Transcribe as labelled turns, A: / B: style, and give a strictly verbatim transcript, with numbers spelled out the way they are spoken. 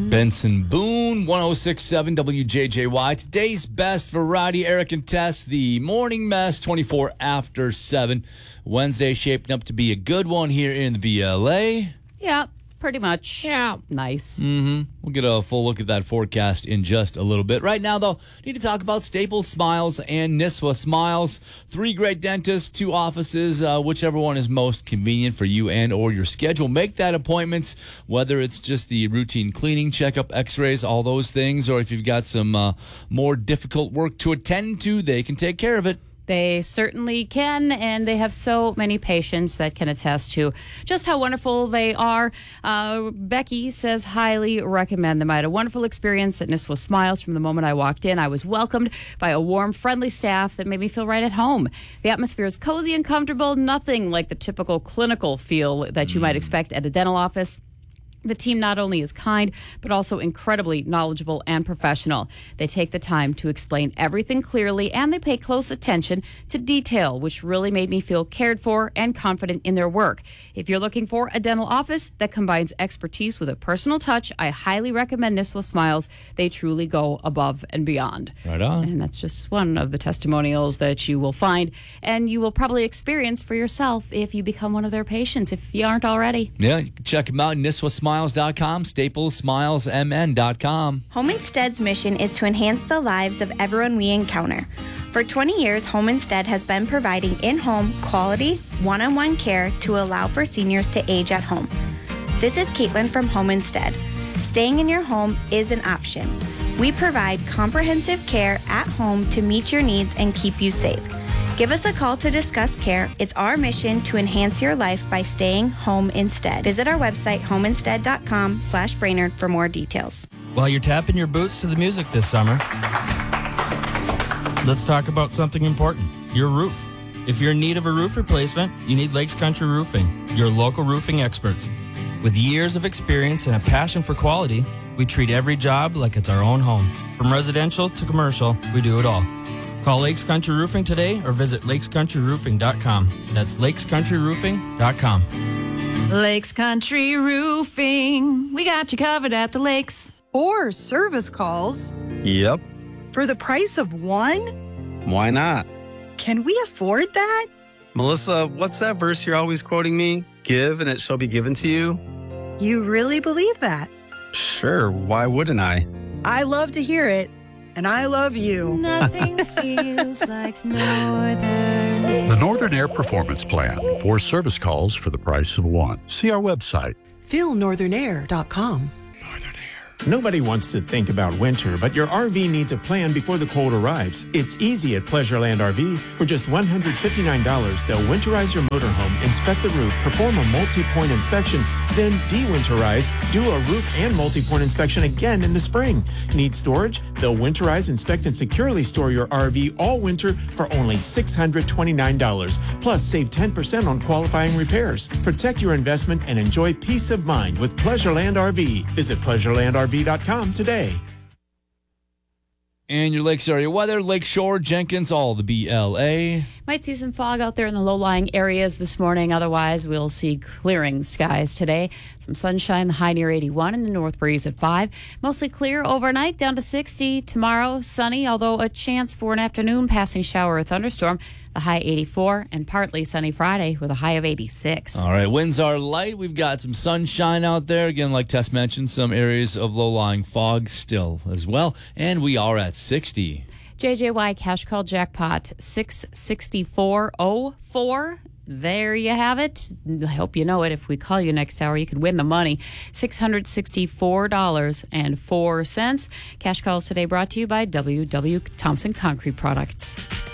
A: Benson Boone, one oh six point seven W J J Y. Today's best variety, Eric and Tess, the morning mess, twenty-four after seven. Wednesday shaping up to be a good one here in the B L A.
B: Yeah, pretty much.
A: Yeah.
B: Nice.
A: Mm-hmm. We'll get a full look at that forecast in just a little bit. Right now, though, need to talk about Staples Smiles and Nisswa Smiles. Three great dentists, two offices, uh, whichever one is most convenient for you and or your schedule. Make that appointment, whether it's just the routine cleaning, checkup, x-rays, all those things, or if you've got some uh, more difficult work to attend to, they can take care of it.
B: They certainly can, and they have so many patients that can attest to just how wonderful they are. Uh, Becky says, highly recommend them. I had a wonderful experience at Nisswa Smiles from the moment I walked in. I was welcomed by a warm, friendly staff that made me feel right at home. The atmosphere is cozy and comfortable, nothing like the typical clinical feel that you might expect at a dental office. The team not only is kind, but also incredibly knowledgeable and professional. They take the time to explain everything clearly, and they pay close attention to detail, which really made me feel cared for and confident in their work. If you're looking for a dental office that combines expertise with a personal touch, I highly recommend Nisswa Smiles. They truly go above and beyond.
A: Right on.
B: And that's just one of the testimonials that you will find, and you will probably experience for yourself if you become one of their patients, if you aren't already.
A: Yeah, you can check them out, Nisswa Smiles. Smiles dot com, Staples Smiles M N dot com.
C: Home Instead's mission is to enhance the lives of everyone we encounter. For twenty years, Home Instead has been providing in-home, quality, one-on-one care to allow for seniors to age at home. This is Caitlin from Home Instead. Staying in your home is an option. We provide comprehensive care at home to meet your needs and keep you safe. Give us a call to discuss care. It's our mission to enhance your life by staying home instead. Visit our website, homeinstead.com slash Brainerd for more details.
D: While you're tapping your boots to the music this summer, let's talk about something important, your roof. If you're in need of a roof replacement, you need Lakes Country Roofing, your local roofing experts. With years of experience and a passion for quality, we treat every job like it's our own home. From residential to commercial, we do it all. Call Lakes Country Roofing today or visit lakes country roofing dot com. That's lakes country roofing dot com.
E: Lakes Country Roofing. We got you covered at the lakes.
F: Or service calls.
G: Yep.
F: For the price of one?
G: Why not?
F: Can we afford that?
G: Melissa, what's that verse you're always quoting me? Give and it shall be given to you.
F: You really believe that?
G: Sure, why wouldn't I?
F: I love to hear it. And I love you.
E: Nothing feels like Northern Air.
H: The Northern Air Performance Plan. Four service calls for the price of one. See our website.
F: feel northern air dot com.
I: Nobody wants to think about winter, but your R V needs a plan before the cold arrives. It's easy at Pleasureland R V. For just one hundred fifty-nine dollars, they'll winterize your motorhome, inspect the roof, perform a multi-point inspection, then de-winterize, do a roof and multi-point inspection again in the spring. Need storage? They'll winterize, inspect, and securely store your R V all winter for only six hundred twenty-nine dollars. Plus, save ten percent on qualifying repairs. Protect your investment and enjoy peace of mind with Pleasureland R V. Visit pleasureland R V dot com today.
A: And your lakes area weather, Lakeshore, Jenkins, all the B L A.
B: Might see some fog out there in the low-lying areas this morning. Otherwise, we'll see clearing skies today. Some sunshine, the high near eighty-one, and the north breeze at five. Mostly clear overnight, down to sixty. Tomorrow, sunny, although a chance for an afternoon passing shower or thunderstorm. The high eighty-four, and partly sunny Friday with a high of eighty-six.
A: All right, winds are light. We've got some sunshine out there. Again, like Tess mentioned, some areas of low-lying fog still as well. And we are at sixty.
B: J J Y Cash Call Jackpot six sixty-four oh four. There you have it. I hope you know it. If we call you next hour, you could win the money. six hundred sixty-four dollars and four cents. Cash calls today brought to you by W W Thompson Concrete Products.